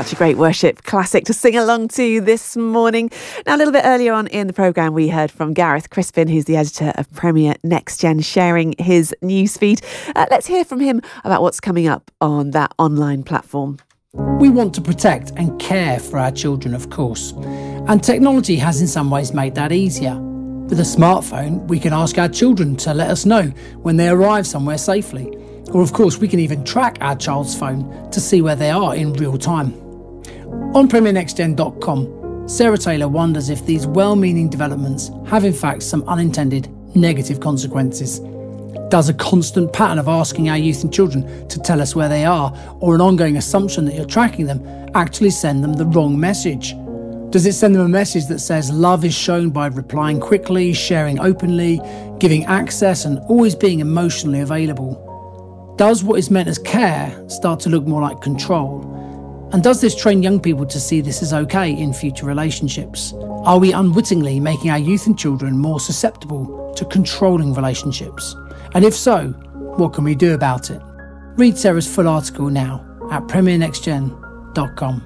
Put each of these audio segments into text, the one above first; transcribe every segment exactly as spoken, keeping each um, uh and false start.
Such a great worship classic to sing along to this morning. Now, a little bit earlier on in the programme, we heard from Gareth Crispin, who's the editor of Premier Next Gen, sharing his newsfeed. Uh, let's hear from him about what's coming up on that online platform. We want to protect and care for our children, of course. And technology has in some ways made that easier. With a smartphone, we can ask our children to let us know when they arrive somewhere safely. Or, of course, we can even track our child's phone to see where they are in real time. On premier next gen dot com, Sarah Taylor wonders if these well-meaning developments have in fact some unintended negative consequences. Does a constant pattern of asking our youth and children to tell us where they are, or an ongoing assumption that you're tracking them, actually send them the wrong message? Does it send them a message that says love is shown by replying quickly, sharing openly, giving access, and always being emotionally available? Does what is meant as care start to look more like control? And does this train young people to see this as okay in future relationships? Are we unwittingly making our youth and children more susceptible to controlling relationships? And if so, what can we do about it? Read Sarah's full article now at premier next gen dot com.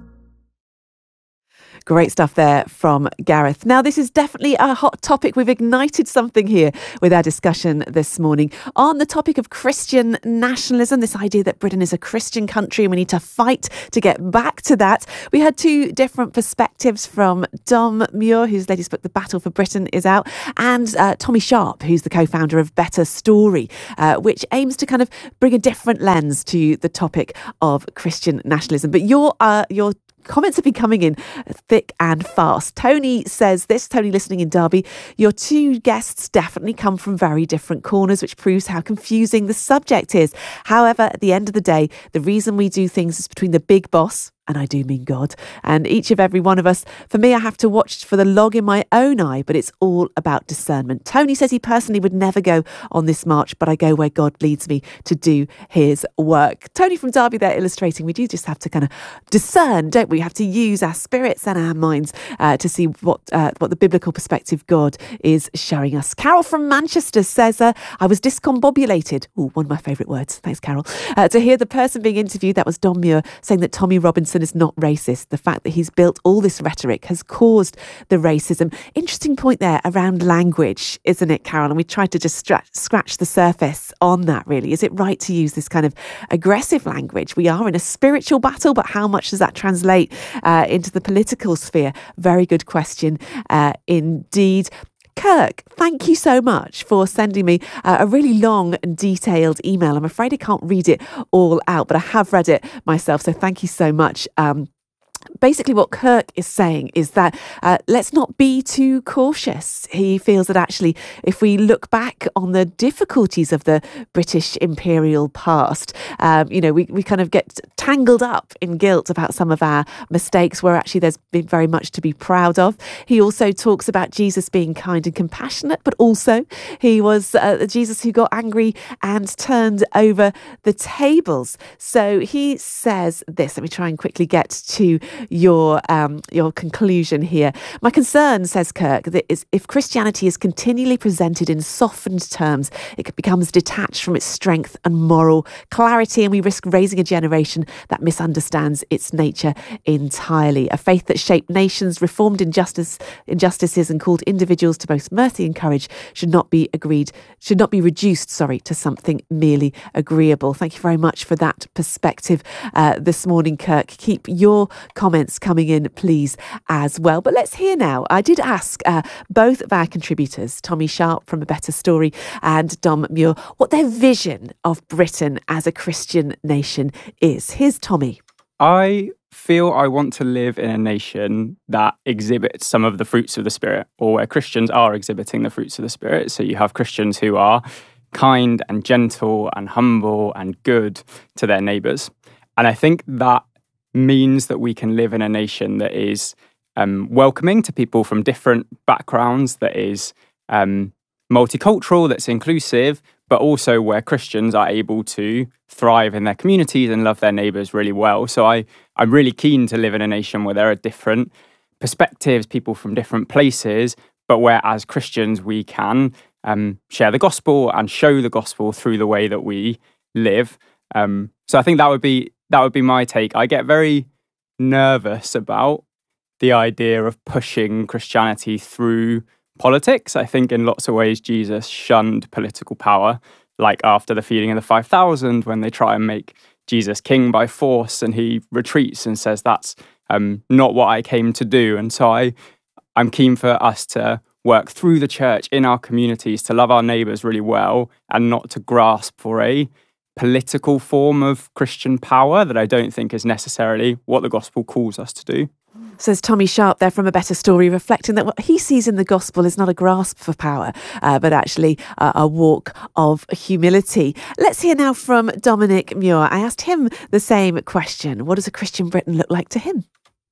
Great stuff there from Gareth. Now, this is definitely a hot topic. We've ignited something here with our discussion this morning on the topic of Christian nationalism, this idea that Britain is a Christian country and we need to fight to get back to that. We had two different perspectives from Dom Muir, whose latest book, The Battle for Britain, is out, and uh, Tommy Sharp, who's the co-founder of Better Story, uh, which aims to kind of bring a different lens to the topic of Christian nationalism. But your uh, your comments have been coming in thick and fast. Tony says this, Tony listening in Derby, your two guests definitely come from very different corners, which proves how confusing the subject is. However, at the end of the day, the reason we do things is between the big boss, and I do mean God, and each of every one of us. For me, I have to watch for the log in my own eye, but it's all about discernment. Tony says he personally would never go on this march, but I go where God leads me to do his work. Tony from Derby there illustrating we do just have to kind of discern, don't we? We have to use our spirits and our minds uh, to see what uh, what the biblical perspective God is showing us. Carol from Manchester says, uh, I was discombobulated. Ooh, one of my favourite words. Thanks, Carol. Uh, to hear the person being interviewed, that was Don Muir, saying that Tommy Robinson is not racist. The fact that he's built all this rhetoric has caused the racism. Interesting point there around language, isn't it, Carol? And we tried to just stra- scratch the surface on that, really. Is it right to use this kind of aggressive language? We are in a spiritual battle, but how much does that translate uh, into the political sphere? Very good question uh, indeed. Kirk, thank you so much for sending me uh, a really long and detailed email. I'm afraid I can't read it all out, but I have read it myself. So thank you so much. Um, Basically, what Kirk is saying is that uh, let's not be too cautious. He feels that actually, if we look back on the difficulties of the British imperial past, um, you know, we, we kind of get tangled up in guilt about some of our mistakes where actually there's been very much to be proud of. He also talks about Jesus being kind and compassionate, but also he was uh, Jesus who got angry and turned over the tables. So he says this. Let me try and quickly get to your um, your conclusion here. My concern, says Kirk, that is if Christianity is continually presented in softened terms, it becomes detached from its strength and moral clarity, and we risk raising a generation that misunderstands its nature entirely. A faith that shaped nations, reformed injustice, injustices, and called individuals to both mercy and courage should not be agreed, should not be reduced, sorry, to something merely agreeable. Thank you very much for that perspective uh, this morning, Kirk. Keep your comments coming in, please, as well. But let's hear now. I did ask uh, both of our contributors, Tommy Sharp from A Better Story and Dom Muir, what their vision of Britain as a Christian nation is. Here's Tommy. I feel I want to live in a nation that exhibits some of the fruits of the Spirit, or where Christians are exhibiting the fruits of the Spirit. So you have Christians who are kind and gentle and humble and good to their neighbours. And I think that means that we can live in a nation that is um, welcoming to people from different backgrounds, that is um, multicultural, that's inclusive, but also where Christians are able to thrive in their communities and love their neighbours really well. So I, I'm really keen to live in a nation where there are different perspectives, people from different places, but where as Christians we can um, share the gospel and show the gospel through the way that we live. Um, so I think that would be that would be my take. I get very nervous about the idea of pushing Christianity through politics. I think in lots of ways Jesus shunned political power, like after the feeding of the five thousand, when they try and make Jesus king by force, and he retreats and says, that's um, not what I came to do. And so I, I'm keen for us to work through the church in our communities, to love our neighbours really well, and not to grasp for a political form of Christian power that I don't think is necessarily what the gospel calls us to do. Says Tommy Sharp there from A Better Story, reflecting that what he sees in the gospel is not a grasp for power, uh, but actually uh, a walk of humility. Let's hear now from Dominic Muir. I asked him the same question. What does a Christian Britain look like to him?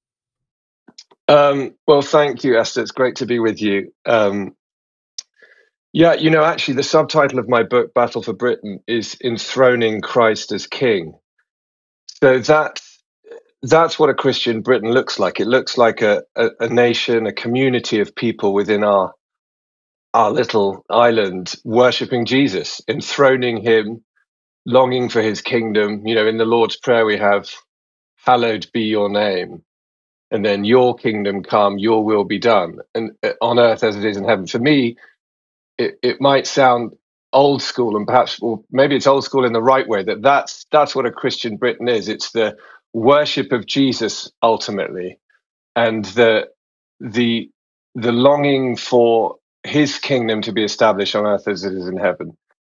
Um, well, thank you, Esther. It's great to be with you. Um, yeah, you know, actually, the subtitle of my book, Battle for Britain, is Enthroning Christ as King. So that That's what a Christian Britain looks like. It looks like a, a, a nation, a community of people within our our little island worshipping Jesus, enthroning him, longing for his kingdom. You know, in the Lord's Prayer we have, hallowed be your name. And then your kingdom come, your will be done, and uh, on earth as it is in heaven. For me, it, it might sound old school, and perhaps, or maybe it's old school in the right way, that that's, that's what a Christian Britain is. It's the worship of Jesus ultimately, and the the the longing for his kingdom to be established on earth as it is in heaven.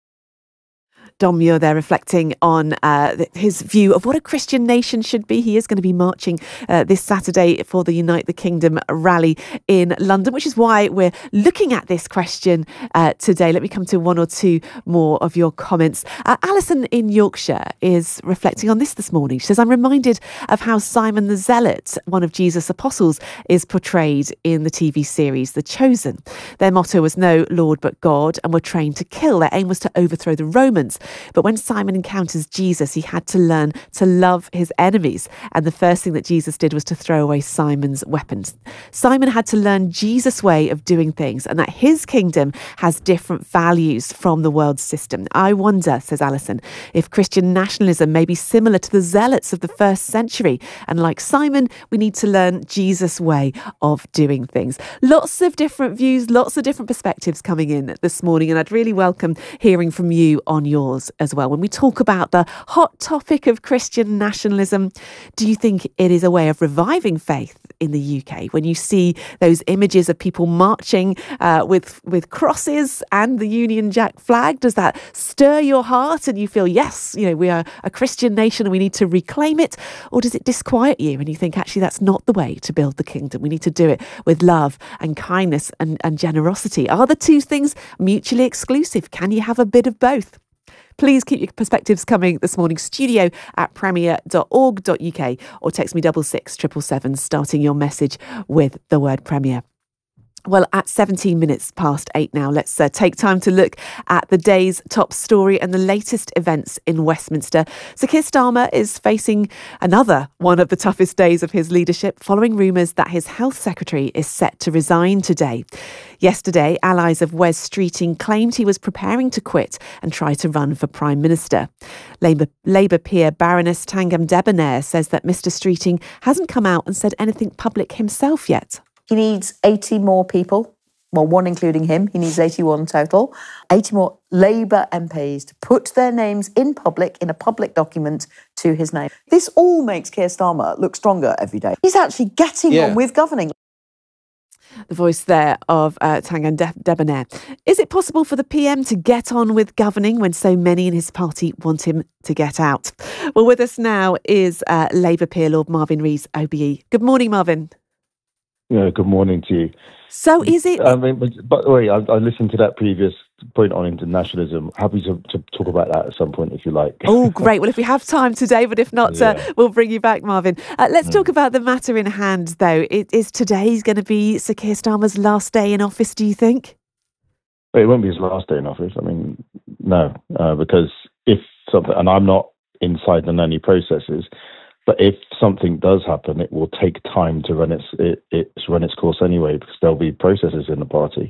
Dom Muir there reflecting on uh, his view of what a Christian nation should be. He is going to be marching uh, this Saturday for the Unite the Kingdom rally in London, which is why we're looking at this question uh, today. Let me come to one or two more of your comments. Uh, Alison in Yorkshire is reflecting on this this morning. She says, I'm reminded of how Simon the Zealot, one of Jesus' apostles, is portrayed in the T V series The Chosen. Their motto was no Lord but God, and were trained to kill. Their aim was to overthrow the Romans. But when Simon encounters Jesus, he had to learn to love his enemies. And the first thing that Jesus did was to throw away Simon's weapons. Simon had to learn Jesus' way of doing things, and that his kingdom has different values from the world's system. I wonder, says Alison, if Christian nationalism may be similar to the zealots of the first century. And like Simon, we need to learn Jesus' way of doing things. Lots of different views, lots of different perspectives coming in this morning. And I'd really welcome hearing from you on yours as well. When we talk about the hot topic of Christian nationalism, do you think it is a way of reviving faith in the U K? When you see those images of people marching uh, with with crosses and the Union Jack flag, does that stir your heart and you feel, yes, you know, we are a Christian nation and we need to reclaim it? Or does it disquiet you and you think, actually, that's not the way to build the kingdom? We need to do it with love and kindness and, and generosity. Are the two things mutually exclusive? Can you have a bit of both? Please keep your perspectives coming this morning. Studio at premier dot org dot U K or text me double six triple seven, starting your message with the word Premier. Well, at seventeen minutes past eight now, let's uh, take time to look at the day's top story and the latest events in Westminster. So Keir Starmer is facing another one of the toughest days of his leadership, following rumours that his health secretary is set to resign today. Yesterday, allies of Wes Streeting claimed he was preparing to quit and try to run for Prime Minister. Labour, Labour peer Baroness Tangam Debonair says that Mr Streeting hasn't come out and said anything public himself yet. He needs eighty more people, well, one including him. He needs eighty-one total. eighty more Labour M Ps to put their names in public, in a public document to his name. This all makes Keir Starmer look stronger every day. He's actually getting Yeah. on with governing. The voice there of uh, Tangam De- Debonair. Is it possible for the P M to get on with governing when so many in his party want him to get out? Well, with us now is uh, Labour peer Lord Marvin Rees, O B E. Good morning, Marvin. Yeah, good morning to you. So is it... I mean, but, by the way, I, I listened to that previous point on internationalism. Happy to, to talk about that at some point if you like. Oh, great. Well, if we have time today, but if not, Yeah. uh, we'll bring you back, Marvin. Uh, let's Mm. talk about the matter in hand, though. It, is today's going to be Sir Keir Starmer's last day in office, do you think? But it won't be his last day in office. I mean, no, uh, because if something, and I'm not inside on any processes, but if something does happen, it will take time to run its it, it's run its course anyway, because there'll be processes in the party.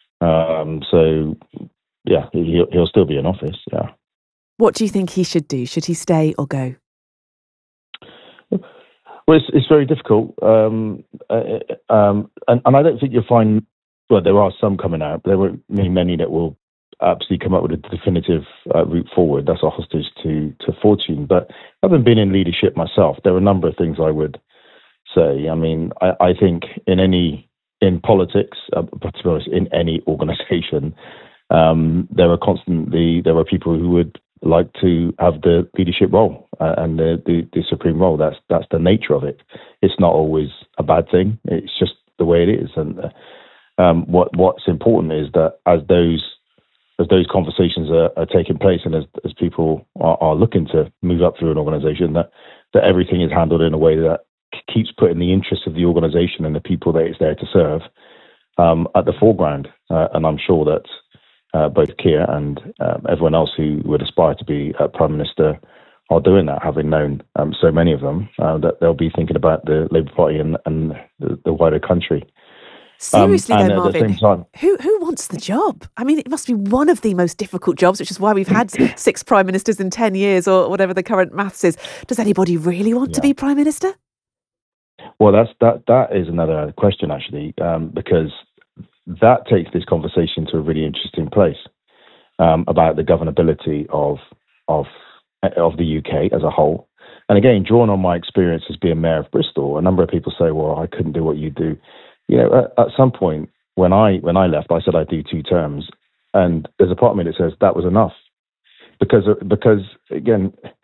Um, so, yeah, he'll, he'll still be in office. Yeah. What do you think he should do? Should he stay or go? Well, it's, it's very difficult, um, uh, um, and, and I don't think you'll find. Well, there are some coming out, but there won't be many that will absolutely come up with a definitive uh, route forward. That's a hostage to to fortune. But having been in leadership myself, there are a number of things I would say. I mean, I, I think in any in politics, uh, but to be honest, in any organisation, um, there are constantly there are people who would like to have the leadership role uh, and the, the the supreme role. That's that's the nature of it. It's not always a bad thing. It's just the way it is. And uh, um, what what's important is that as those as those conversations are, are taking place, and as as people are, are looking to move up through an organisation, that that everything is handled in a way that keeps putting the interests of the organisation and the people that it's there to serve um, at the foreground. Uh, and I'm sure that uh, both Keir and um, everyone else who would aspire to be uh, Prime Minister are doing that, having known um, so many of them, uh, that they'll be thinking about the Labour Party and, and the, the wider country. Seriously, um, though, Marvin, time, who who wants the job? I mean, it must be one of the most difficult jobs, which is why we've had six prime ministers in ten years, or whatever the current maths is. Does anybody really want yeah. to be Prime Minister? Well, that's that. That is another question, actually, um, because that takes this conversation to a really interesting place um, about the governability of of of the U K as a whole. And again, drawn on my experience as being mayor of Bristol, a number of people say, "Well, I couldn't do what you do." You know, at, at some point when I when I left, I said I'd do two terms, and there's a part of me that says that was enough, because because again,